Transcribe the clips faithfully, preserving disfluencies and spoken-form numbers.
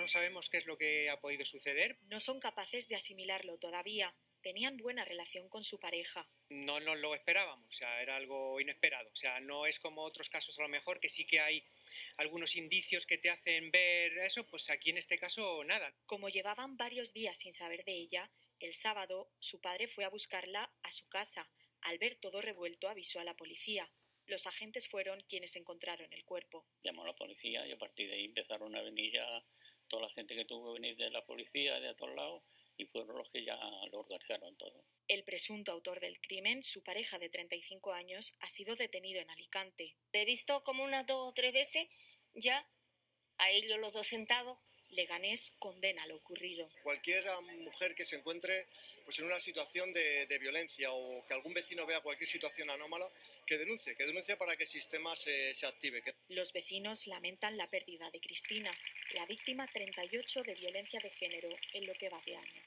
sabemos qué es lo que ha podido suceder. No son capaces de asimilarlo todavía. Tenían buena relación con su pareja. No nos lo esperábamos, o sea, era algo inesperado. O sea, no es como otros casos a lo mejor, que sí que hay algunos indicios que te hacen ver eso, pues aquí en este caso nada. Como llevaban varios días sin saber de ella, el sábado su padre fue a buscarla a su casa. Al ver todo revuelto avisó a la policía. Los agentes fueron quienes encontraron el cuerpo. Llamó a la policía y a partir de ahí empezaron a venir ya toda la gente que tuvo que venir de la policía, de a todos lados, y fueron los que ya lo organizaron todo. El presunto autor del crimen, su pareja de treinta y cinco años, ha sido detenido en Alicante. He visto como unas dos o tres veces ya a ellos los dos sentados. Leganés condena lo ocurrido. Cualquier mujer que se encuentre pues, en una situación de, de violencia o que algún vecino vea cualquier situación anómala, que denuncie, que denuncie para que el sistema se, se active. Los vecinos lamentan la pérdida de Cristina, la víctima treinta y ocho de violencia de género en lo que va de año.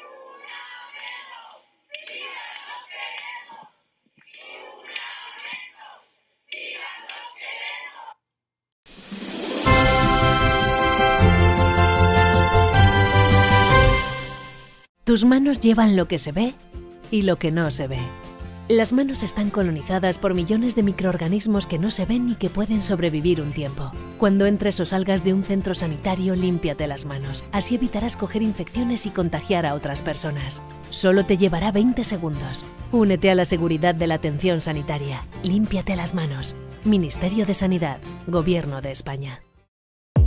Tus manos llevan lo que se ve y lo que no se ve. Las manos están colonizadas por millones de microorganismos que no se ven y que pueden sobrevivir un tiempo. Cuando entres o salgas de un centro sanitario, límpiate las manos. Así evitarás coger infecciones y contagiar a otras personas. Solo te llevará veinte segundos. Únete a la seguridad de la atención sanitaria. Límpiate las manos. Ministerio de Sanidad. Gobierno de España.